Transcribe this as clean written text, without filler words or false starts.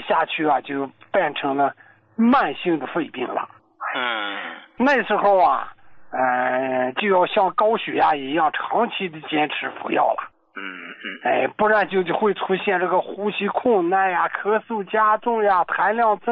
下去啊，就变成了慢性的肺病了。那时候啊，就要像高血压一样长期的坚持服药了。不然就会出现这个呼吸困难呀、咳嗽加重呀、痰量增